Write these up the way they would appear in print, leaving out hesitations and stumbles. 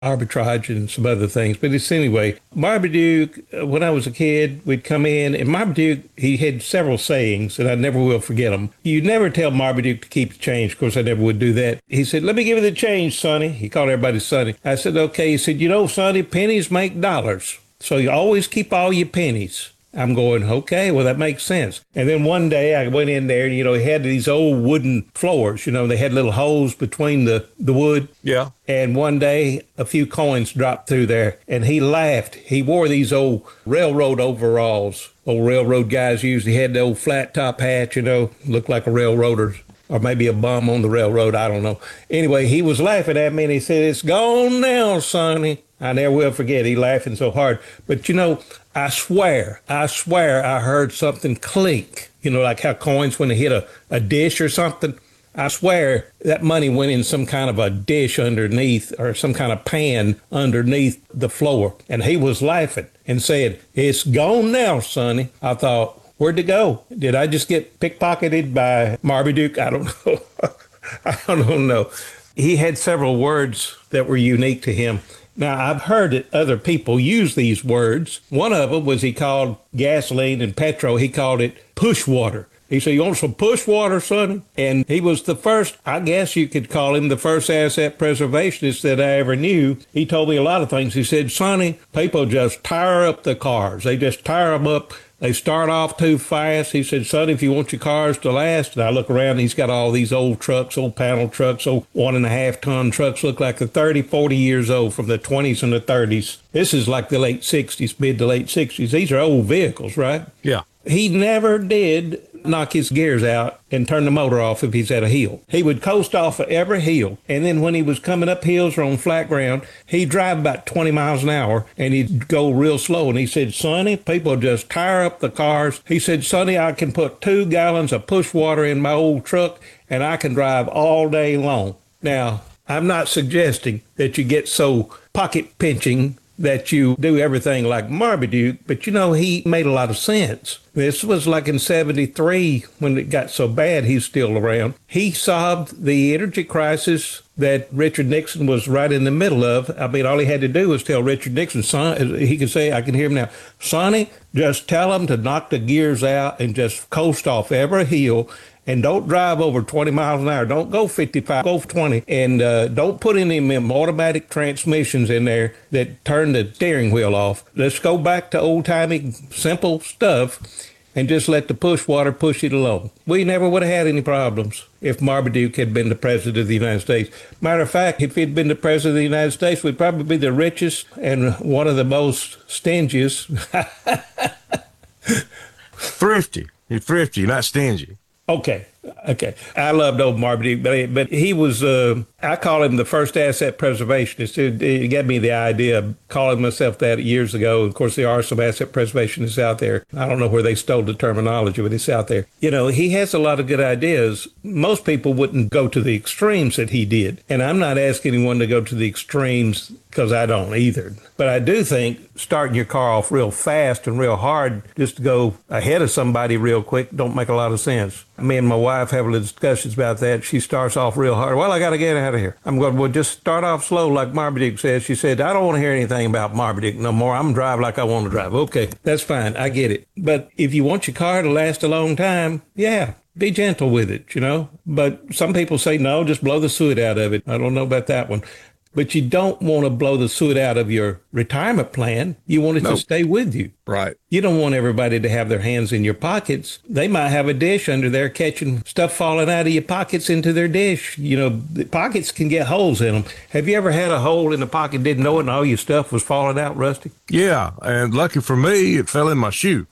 arbitrage and some other things. But it's anyway, Marmaduke, when I was a kid, we'd come in, and Marmaduke, he had several sayings, and I never will forget them. You never tell Marmaduke to keep the change. Of course, I never would do that. He said, let me give you the change, Sonny. He called everybody Sonny. I said, okay. He said, Sonny, pennies make dollars. So you always keep all your pennies. I'm going, okay, well, that makes sense. And then one day I went in there, and, he had these old wooden floors, they had little holes between the wood. Yeah. And one day a few coins dropped through there, and he laughed. He wore these old railroad overalls. Old railroad guys usually had the old flat top hat, looked like a railroader. Or maybe a bum on the railroad, I don't know. Anyway, he was laughing at me, and he said, it's gone now, Sonny. I never will forget, he laughing so hard. But, I swear I heard something clink, like how coins when they hit a dish or something. I swear that money went in some kind of a dish underneath or some kind of pan underneath the floor. And he was laughing and said, it's gone now, Sonny. I thought, where'd it go? Did I just get pickpocketed by Marmaduke? I don't know. I don't know. He had several words that were unique to him. Now, I've heard that other people use these words. One of them was he called gasoline and petrol, he called it push water. He said, you want some push water, Sonny? And he was the first, I guess you could call him the first asset preservationist that I ever knew. He told me a lot of things. He said, Sonny, people just tire up the cars. They just tire them up. They start off too fast. He said, son, if you want your cars to last, and I look around, he's got all these old trucks, old panel trucks, old 1.5-ton trucks, look like they're 30, 40 years old from the 20s and the 30s. This is like the late 60s, mid to late 60s. These are old vehicles, right? Yeah. He never did knock his gears out and turn the motor off if he's at a hill. He would coast off of every hill, and then when he was coming up hills or on flat ground, he'd drive about 20 miles an hour, and he'd go real slow. And he said, Sonny, people just tire up the cars. He said, Sonny, I can put 2 gallons of push water in my old truck, and I can drive all day long. Now, I'm not suggesting that you get so pocket pinching that you do everything like Marmaduke, but he made a lot of sense. This was like in 73 when it got so bad he's still around. He solved the energy crisis that Richard Nixon was right in the middle of. I mean, all he had to do was tell Richard Nixon, son, he could say, I can hear him now, Sonny, just tell him to knock the gears out and just coast off every hill. And don't drive over 20 miles an hour. Don't go 55, go 20. And don't put any of them automatic transmissions in there that turn the steering wheel off. Let's go back to old-timey, simple stuff and just let the push water push it along. We never would have had any problems if Marmaduke had been the president of the United States. Matter of fact, if he'd been the president of the United States, we'd probably be the richest and one of the most stingiest. Thrifty. You're thrifty, not stingy. Okay. I loved old Marmaduke, but he was, I call him the first asset preservationist. It gave me the idea of calling myself that years ago. Of course, there are some asset preservationists out there. I don't know where they stole the terminology, but it's out there. He has a lot of good ideas. Most people wouldn't go to the extremes that he did. And I'm not asking anyone to go to the extremes because I don't either. But I do think starting your car off real fast and real hard just to go ahead of somebody real quick don't make a lot of sense. Me and my wife have discussions about that. She starts off real hard. Well, I got to get out of here. I'm going, well, just start off slow like Marmaduke says. She said, I don't want to hear anything about Marmaduke no more. I'm going to drive like I want to drive. Okay, that's fine. I get it. But if you want your car to last a long time, yeah, be gentle with it, But some people say, no, just blow the suet out of it. I don't know about that one. But you don't want to blow the suet out of your retirement plan. You want it to stay with you. Right. You don't want everybody to have their hands in your pockets. They might have a dish under there catching stuff falling out of your pockets into their dish. The pockets can get holes in them. Have you ever had a hole in the pocket, didn't know it, and all your stuff was falling out, Rusty? Yeah, and lucky for me, it fell in my shoe.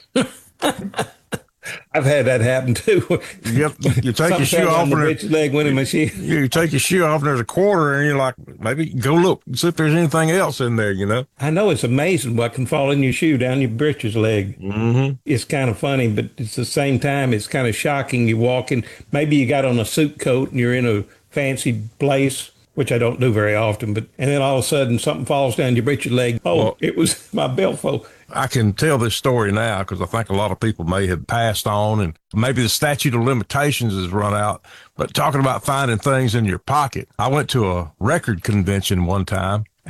I've had that happen too. You take your shoe off, and leg went in my shoe. You take your shoe off, and there's a quarter, and you're like, maybe go look, see if there's anything else in there. I know it's amazing what can fall in your shoe down your britches leg. Mm-hmm. It's kind of funny, but at the same time, it's kind of shocking. You're walking, maybe you got on a suit coat, and you're in a fancy place, which I don't do very often, and then all of a sudden something falls down your britches leg. It was my billfold. I can tell this story now because I think a lot of people may have passed on and maybe the statute of limitations has run out. But talking about finding things in your pocket, I went to a record convention one time